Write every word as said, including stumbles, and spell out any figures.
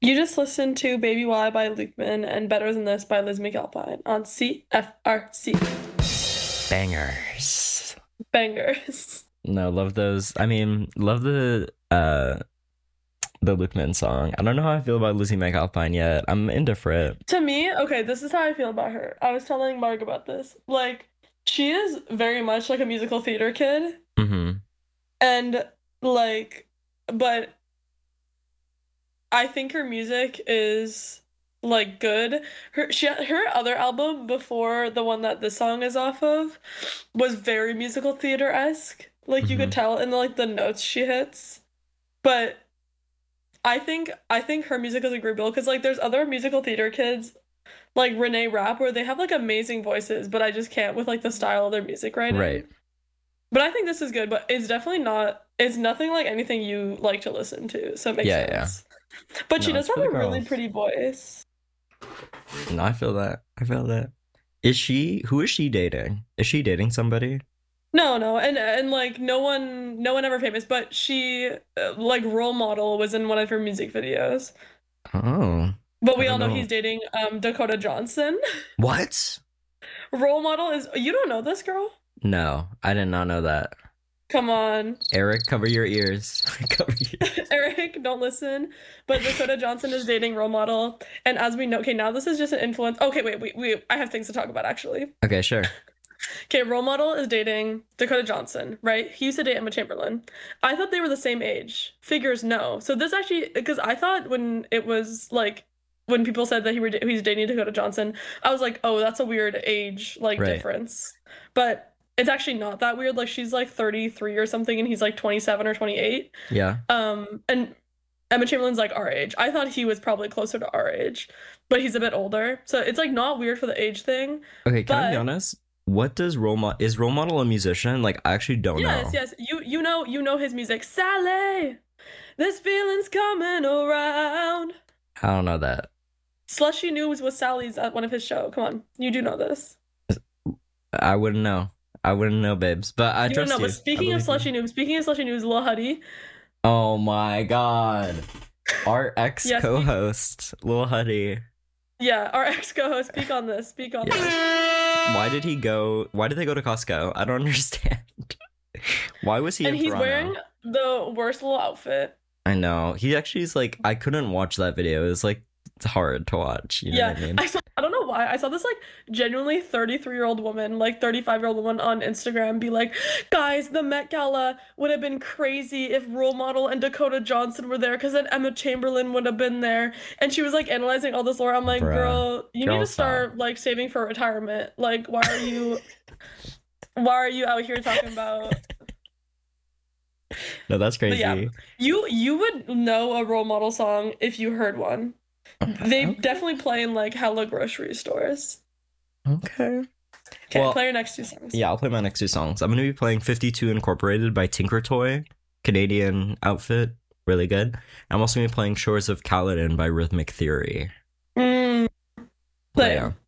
You just listened to Baby Y by Lukeman and Better Than This by Liz McAlpine on C F R C. Bangers. Bangers. No, love those. I mean, love the uh the Lukeman song. I don't know how I feel about Lizzie McAlpine yet. I'm indifferent. To me, okay, this is how I feel about her. I was telling Marg about this. Like, she is very much like a musical theater kid. Mm-hmm. And, like, but I think her music is, like, good. Her she her other album before the one that this song is off of was very musical theater-esque. Like, you Mm-hmm. could tell in, like, the notes she hits. But I think I think her music is agreeable because like there's other musical theater kids like Renee Rapp where they have like amazing voices, but I just can't with like the style of their music Right. writing. But I think this is good, but it's definitely not it's nothing like anything you like to listen to, so it makes Yeah, yeah. sense. But she No, does it's for the have a really girls. pretty voice. No, I feel that. I feel that. Is she? Who is she dating? Is she dating somebody? No, no, and and like no one no one ever famous, but she uh, like role model was in one of her music videos. Oh, But I we all don't know know. he's dating um Dakota Johnson. What? Role model is you don't know this girl? No, I did not know that. Come on. Eric, cover your ears. Cover your Eric, don't listen. But Dakota Johnson is dating role model. And as we know, okay, now this is just an influence. Okay, wait, wait, wait. I have things to talk about actually. Okay, sure. Okay, role model is dating Dakota Johnson, right? He used to date Emma Chamberlain. I thought they were the same age. Figures no. So this actually, because I thought when it was like, when people said that he were he's dating Dakota Johnson, I was like, oh, that's a weird age like Right. difference. But it's actually not that weird. Like she's like thirty-three or something, and he's like twenty-seven or twenty-eight. Yeah. Um, and Emma Chamberlain's like our age. I thought he was probably closer to our age, but he's a bit older. So it's like not weird for the age thing. Okay, can I be But honest? What does role model is role model a musician? Like, I actually don't yes, know. yes, you you know you know his music. Sally, this feeling's coming around. I don't know that. Slushy News was Sally's at one of his show. Come on, you do know this. I wouldn't know. I wouldn't know, babes. But I You don't trust know. But you. I speaking of believe you. Slushy News, speaking of Slushy News, Lil Huddy. Oh my god. Our ex Yes, speak, co-host, Lil Huddy. yeah, our ex co-host. Speak on this. Speak on Yes. this. Why did he go? Why did they go to Costco? I don't understand. Why was he And in he's Toronto? wearing the worst little outfit. I know. He actually is like, I couldn't watch that video. It was like, it's hard to watch. You know Yeah, what I mean? I saw, I don't know why. I saw this like genuinely thirty-three-year-old woman, like thirty-five-year-old woman on Instagram be like, "Guys, the Met Gala would have been crazy if role model and Dakota Johnson were there because then Emma Chamberlain would have been there." And she was like analyzing all this lore. I'm like, Bruh. "Girl, you need Girl, to stop. start like saving for retirement. Like, why are you why are you out here talking about?" No, that's But yeah, crazy. you you would know a role model song if you heard one. They Okay. definitely play in like hella grocery stores. Okay. Okay, Well, play your next two songs. yeah, I'll play my next two songs. I'm going to be playing fifty-two Incorporated by Tinker Toy, Canadian outfit, really good. I'm also going to be playing Shores of Caledon by Rhythmic Theory. Mm, But play yeah. 'em.